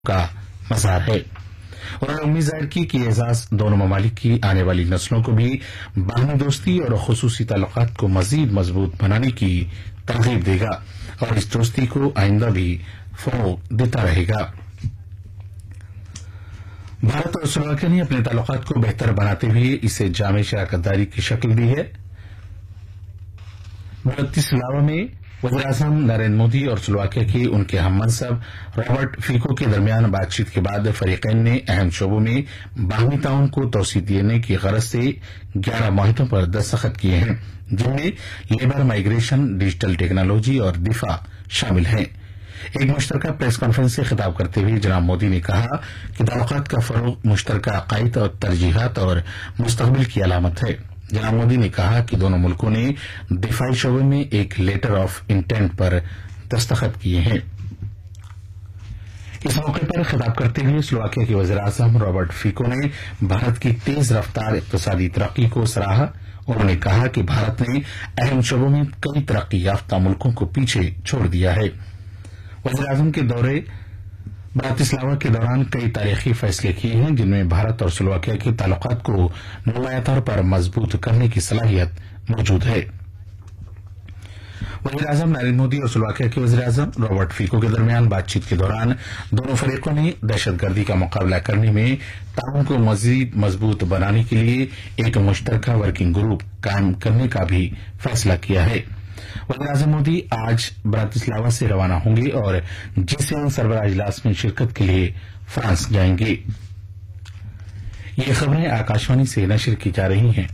का मज़ार है। उन्होंने उम्मीद जाहिर की कि एजाज दोनों ममालिक की आने वाली नस्लों को भी बाहमी दोस्ती और खुसूसी ताल्लुकात को मजीद मजबूत बनाने की तरगीब देगा और इस दोस्ती को आइंदा भी फरोग देता रहेगा। भारत और स्लोवाकिया ने अपने ताल्लुकात को बेहतर बनाते हुए इसे जामे शराकतदारी की शक्ल दी है। ब्रातिस्लावा में वज़ीर-ए-आज़म नरेंद्र मोदी और स्लोवाकिया के उनके हम मनसब रॉबर्ट फीको के दरमियान बातचीत के बाद फरीकैन ने अहम शोबों में बाहमी ताउन को तोसी देने की गरज से 11 मुआहिदों पर दस्तखत किए हैं, जिनमें लेबर, माइग्रेशन, डिजिटल टेक्नोलॉजी और दिफा शामिल हैं। एक मुश्तरका प्रेस कॉन्फ्रेंस से खिताब करते हुए जनाब मोदी ने कहा कि ताल्लुकात का फरोग मुश्तरका अकायद और तरजीहात और मुस्तकबिल की अलामत है। जनाब मोदी ने कहा कि दोनों मुल्कों ने दिफाई शोबे में एक लेटर ऑफ इंटेंट पर दस्तखत किए हैं। इस मौके पर खिताब करते हुए स्लोवाकिया के वज़ीर-ए-आज़म रॉबर्ट फीको ने भारत की तेज रफ्तार इक़्तिसादी तरक्की को सराहा। उन्होंने कहा कि भारत ने अहम शोबों में कई तरक्की याफ्ता मुल्कों को पीछे छोड़ दिया है। वज़ीर-ए-आज़म के दौरे ब्रातिस्लावा के दौरान कई तारीखी फैसले किए हैं, जिनमें भारत और स्लोवाकिया के ताल्लुकात को नुमायां तौर पर मजबूत करने की सलाहियत मौजूद है। वज़ीर-ए-आज़म नरेंद्र मोदी और स्लोवाकिया के वज़ीर-ए-आज़म रॉबर्ट फीको के दरमियान बातचीत के दौरान दोनों फरीकों ने दहशतगर्दी का मुकाबला करने में ताउन को मजीद मजबूत बनाने के लिए एक मुश्तरका वर्किंग ग्रुप कायम करने का भी फैसला किया है। वज़ीर-ए-आज़म मोदी आज ब्रातिस्लावा से रवाना होंगे और G7 सरबराह इजलास में शिरकत के लिए फ्रांस जाएंगे। ये खबरें आकाशवाणी से नशर की जा रही हैं।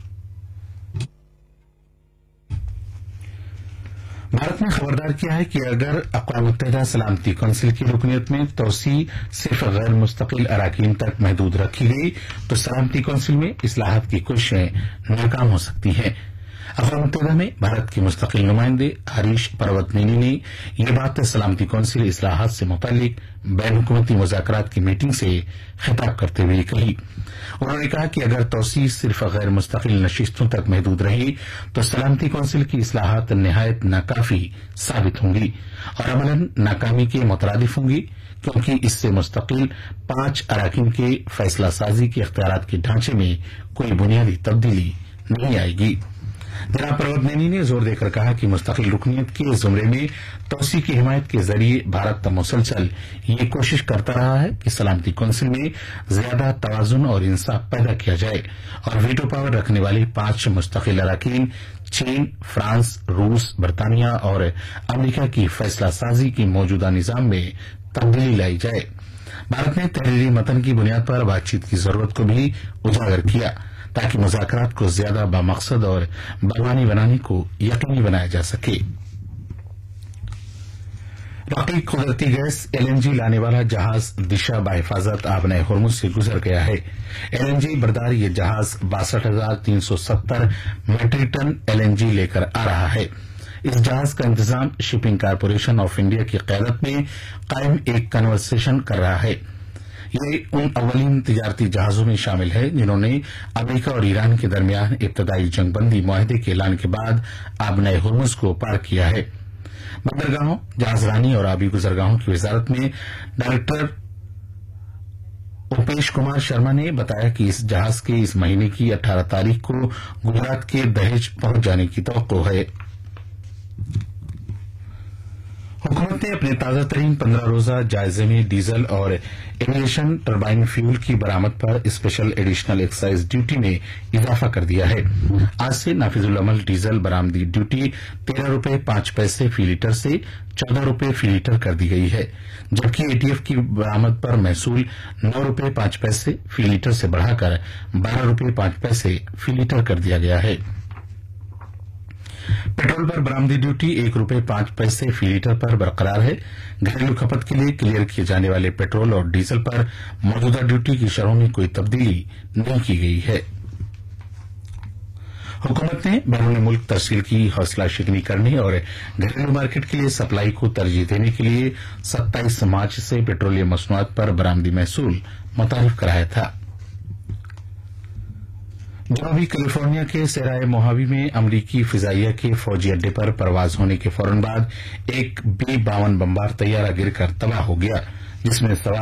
भारत ने खबरदार किया है कि अगर अक़वाम मुत्तहिदा सलामती कौंसिल की रुकनीत में तोसी सिर्फ गैर मुस्तकिल अराकीन तक महदूद रखी गई तो सलामती कौंसिल में इस्लाहात की कोशिशें नाकाम हो सकती हैं। अक़वाम मुत्तहिदा में भारत के मुस्तकिल नुमाइंदे हरीश पर्वतनेनी ने यह बात सलामती कौंसिल इस्लाहात से मुतालिक बैन हुकूमती मुज़ाकरात की मीटिंग से खिताब करते हुए कही। उन्होंने कहा कि अगर तोसी सिर्फ गैर मुस्तकिल नशिस्तों तक महदूद रही तो सलामती कौंसिल की इस्लाहात निहायत नाकाफी साबित होंगी और अमलन नाकामी के मुतरादिफ होंगी, क्योंकि इससे मुस्तकिल 5 अराकीन के फैसला साजी के इख्तियारात के ढांचे में कोई बुनियादी तब्दीली नहीं आएगी। जनाब पर्वतनेनी ने जोर देकर कहा कि मुस्तकिल रुकनीत के जुमरे में तोसी की हिमायत के जरिए भारत मुसलसल ये कोशिश करता रहा है कि सलामती कौंसिल में ज्यादा तवाजुन और इंसाफ पैदा किया जाए और वीटो पावर रखने वाले 5 मुस्तकिल अराकीन चीन, फ्रांस, रूस, बरतानिया और अमरीका की फैसला साजी की मौजूदा निजाम में तब्दीली लाई जाए। भारत ने तहरीरी मतन की बुनियाद पर बातचीत की जरूरत को भी उजागर किया ताकि मुज़ाकरात को ज्यादा बामकसद और बलवानी बनाने को यकीनी बनाया जा सके। रक़ीक कुदरती गैस LNG लाने वाला जहाज दिशा बाहिफाजत आबने हुर्मुज से गुजर गया है। LNG बरदार ये जहाज 62,370 मेट्रिक टन LNG लेकर आ रहा है। इस जहाज का इंतजाम शिपिंग कारपोरेशन ऑफ इंडिया की क़यादत में कायम एक कन्वर्सेशन कर रहा है। ये उन अव्वलीन तिजारती जहाजों में शामिल है जिन्होंने अमेरिका और ईरान के दरमियान इब्तदाई जंगबंदी मुआहदे के ऐलान के बाद आबने हुर्मुज को पार किया है। बंदरगाहों, जहाजरानी और आबी गुजरगाहों की वजारत में डायरेक्टर उपेश कुमार शर्मा ने बताया कि इस जहाज के इस महीने की 18 तारीख को गुजरात के दहेज पहुंच जाने की तवक्को है। हुकूमत ने अपने ताजा तरीन 15 रोजा जायजे में डीजल और एविएशन टरबाइन फ्यूल की बरामद पर स्पेशल एडिशनल एक्साइज ड्यूटी में इजाफा कर दिया है। आज से नाफिजुल अमल डीजल बरामदी ड्यूटी 13 रुपये 5 पैसे फी लीटर से 14 रुपये फी लीटर कर दी गई है, जबकि एटीएफ की बरामद पर महसूल 9 रुपये 5 पैसे फी लीटर से बढ़ाकर 12 रुपये 5 पैसे फी लीटर कर दिया गया है। पेट्रोल पर बरामदी ड्यूटी 1 रुपये 5 पैसे फी लीटर पर बरकरार है। घरेलू खपत के लिए क्लियर किए जाने वाले पेट्रोल और डीजल पर मौजूदा ड्यूटी की शरहों में कोई तब्दीली नहीं की गई है। हुकूमत ने बैरून मुल्क तरसील की हौसला शिकनी करने और घरेलू मार्केट के लिए सप्लाई को तरजीह देने के लिए 27 मार्च से पेट्रोलियम मसनूआत पर बरामदी महसूल मुतारिफ कराया था। जनूबी कैलिफोर्निया के सेराए मोहावी में अमरीकी फिजाइया के फौजी अड्डे पर परवाज होने के फौरन बाद एक B-52 बमबार तैयारा गिरकर तबाह हो गया, जिसमें